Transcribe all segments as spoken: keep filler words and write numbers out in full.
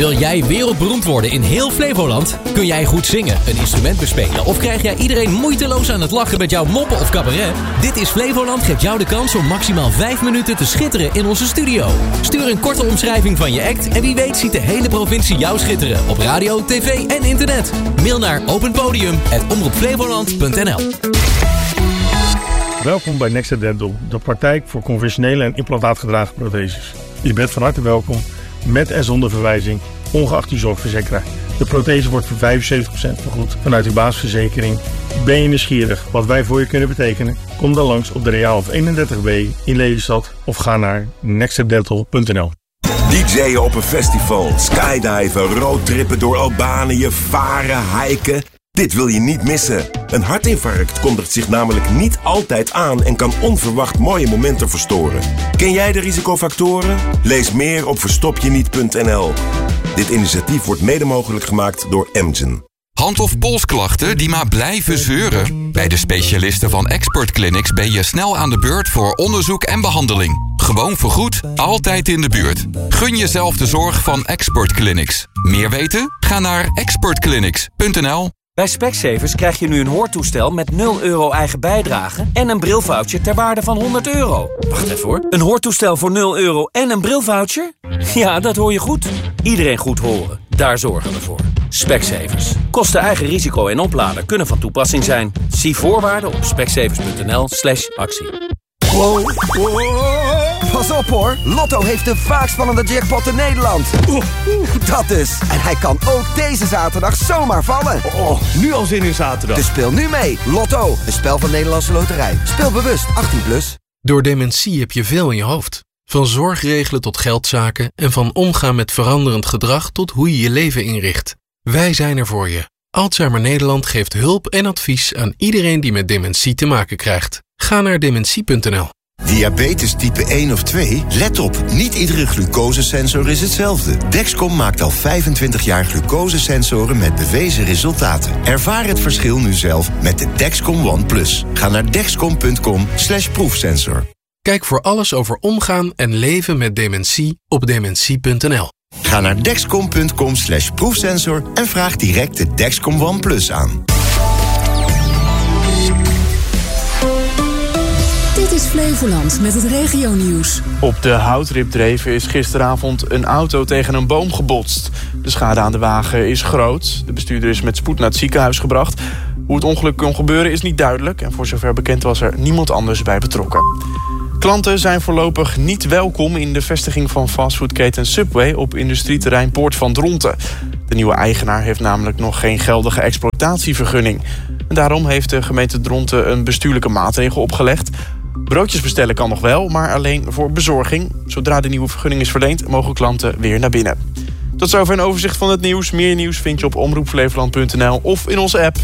Wil jij wereldberoemd worden in heel Flevoland? Kun jij goed zingen, een instrument bespelen of krijg jij iedereen moeiteloos aan het lachen met jouw moppen of cabaret? Dit is Flevoland geeft jou de kans om maximaal vijf minuten te schitteren in onze studio. Stuur een korte omschrijving van je act en wie weet ziet de hele provincie jou schitteren op radio, tv en internet. Mail naar openpodium apenstaartje omroep flevoland punt n l. Welkom bij Nexa Dental, de praktijk voor conventionele en implantaatgedragen protheses. Je bent van harte welkom, met en zonder verwijzing, ongeacht je zorgverzekeraar. De prothese wordt voor vijfenzeventig procent vergoed vanuit uw basisverzekering. Ben je nieuwsgierig wat wij voor je kunnen betekenen? Kom dan langs op de Reaalhof eenendertig B in Lelystad of ga naar nexa dental punt n l. D J'en op een festival, skydiven, roadtrippen door Albanië, varen, hiken. Dit wil je niet missen. Een hartinfarct kondigt zich namelijk niet altijd aan en kan onverwacht mooie momenten verstoren. Ken jij de risicofactoren? Lees meer op verstopjeniet punt n l. Dit initiatief wordt mede mogelijk gemaakt door Amgen. Hand- of polsklachten die maar blijven zeuren? Bij de specialisten van Expert Clinics ben je snel aan de beurt voor onderzoek en behandeling. Gewoon vergoed, altijd in de buurt. Gun jezelf de zorg van Expert Clinics. Meer weten? Ga naar expert clinics punt n l. Bij Specsavers krijg je nu een hoortoestel met nul euro eigen bijdrage en een brilvoucher ter waarde van honderd euro. Wacht even hoor. Een hoortoestel voor nul euro en een brilvoucher? Ja, dat hoor je goed. Iedereen goed horen. Daar zorgen we voor. Specsavers. Kosten eigen risico en oplader kunnen van toepassing zijn. Zie voorwaarden op specsavers punt n l slash actie. Wow, wow. Pas op hoor, Lotto heeft de vaakst spannende jackpot in Nederland. Oeh, dat dus. En hij kan ook deze zaterdag zomaar vallen. Oh, nu al zin in zaterdag. Dus speel nu mee. Lotto, een spel van Nederlandse Loterij. Speel bewust, achttien plus. Door dementie heb je veel in je hoofd. Van zorgregelen tot geldzaken en van omgaan met veranderend gedrag tot hoe je je leven inricht. Wij zijn er voor je. Alzheimer Nederland geeft hulp en advies aan iedereen die met dementie te maken krijgt. Ga naar dementie punt n l. Diabetes type één of twee? Let op, niet iedere glucosesensor is hetzelfde. Dexcom maakt al vijfentwintig jaar glucosesensoren met bewezen resultaten. Ervaar het verschil nu zelf met de Dexcom One Plus. Ga naar dexcom punt com slash proefsensor. Kijk voor alles over omgaan en leven met dementie op dementie punt n l. Ga naar dexcom punt com slash proefsensor en vraag direct de Dexcom One Plus aan. Dit is Flevoland met het regionieuws. Op de Houtripdreven is gisteravond een auto tegen een boom gebotst. De schade aan de wagen is groot. De bestuurder is met spoed naar het ziekenhuis gebracht. Hoe het ongeluk kon gebeuren is niet duidelijk. En voor zover bekend was er niemand anders bij betrokken. Klanten zijn voorlopig niet welkom in de vestiging van fastfoodketen Subway op industrieterrein Poort van Dronten. De nieuwe eigenaar heeft namelijk nog geen geldige exploitatievergunning. En daarom heeft de gemeente Dronten een bestuurlijke maatregel opgelegd. Broodjes bestellen kan nog wel, maar alleen voor bezorging. Zodra de nieuwe vergunning is verleend, mogen klanten weer naar binnen. Tot zover een overzicht van het nieuws. Meer nieuws vind je op omroep flevoland punt n l of in onze app.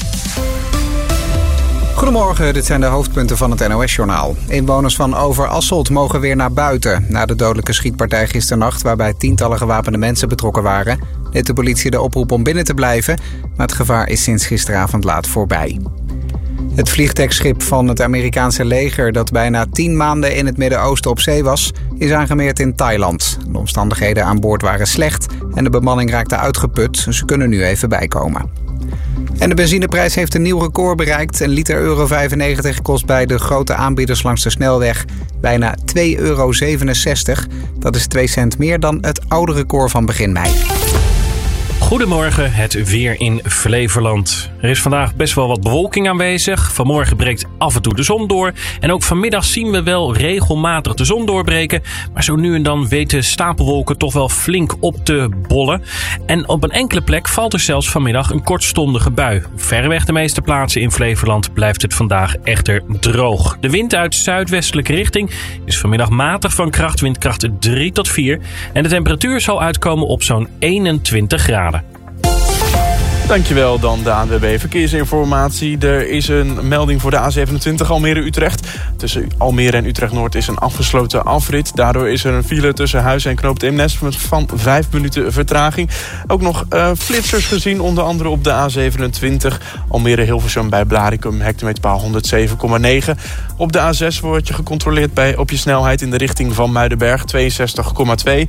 Goedemorgen, dit zijn de hoofdpunten van het N O S-journaal. Inwoners van Overasselt mogen weer naar buiten na de dodelijke schietpartij gisternacht, waarbij tientallen gewapende mensen betrokken waren. Deed de politie de oproep om binnen te blijven, maar het gevaar is sinds gisteravond laat voorbij. Het vliegdekschip van het Amerikaanse leger dat bijna tien maanden in het Midden-Oosten op zee was, is aangemeerd in Thailand. De omstandigheden aan boord waren slecht en de bemanning raakte uitgeput. Ze kunnen nu even bijkomen. En de benzineprijs heeft een nieuw record bereikt. Een liter euro vijfennegentig kost bij de grote aanbieders langs de snelweg bijna twee euro zevenenzestig. Dat is twee cent meer dan het oude record van begin mei. Goedemorgen, het weer in Flevoland. Er is vandaag best wel wat bewolking aanwezig. Vanmorgen breekt af en toe de zon door. En ook vanmiddag zien we wel regelmatig de zon doorbreken. Maar zo nu en dan weten stapelwolken toch wel flink op te bollen. En op een enkele plek valt er zelfs vanmiddag een kortstondige bui. Verreweg de meeste plaatsen in Flevoland blijft het vandaag echter droog. De wind uit zuidwestelijke richting is vanmiddag matig van kracht, windkracht drie tot vier. En de temperatuur zal uitkomen op zo'n eenentwintig graden. Dankjewel, dan de A N W B Verkeersinformatie. Er is een melding voor de A zevenentwintig Almere-Utrecht. Tussen Almere en Utrecht-Noord is een afgesloten afrit. Daardoor is er een file tussen Huis en Knoop het Eemnes van vijf minuten vertraging. Ook nog uh, flitsers gezien, onder andere op de A zevenentwintig Almere-Hilversum bij Blaricum, hectometerpaal honderdzeven komma negen. Op de A zes word je gecontroleerd bij op je snelheid in de richting van Muidenberg, tweeënzestig komma twee.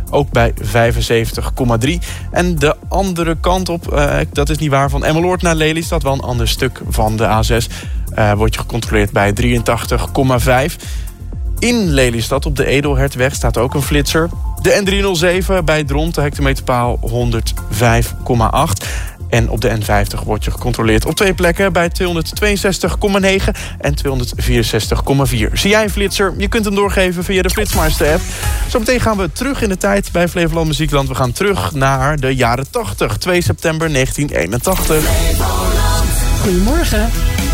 ook bij vijfenzeventig komma drie. En de andere kant op, uh, dat is niet waar, van Emmeloord naar Lelystad, wel een ander stuk van de A zes. Uh, wordt je gecontroleerd bij drieëntachtig komma vijf. In Lelystad op de Edelhertweg staat ook een flitser. De N driehonderdzeven bij Dronten, hectometerpaal honderdvijf komma acht. En op de N vijftig wordt je gecontroleerd op twee plekken bij tweehonderdtweeënzestig komma negen en tweehonderdvierenzestig komma vier. Zie jij een flitser? Je kunt hem doorgeven via de Flitsmeister-app. Zometeen gaan we terug in de tijd bij Flevoland Muziekland. We gaan terug naar de jaren tachtig, twee september negentien eenentachtig. Goedemorgen.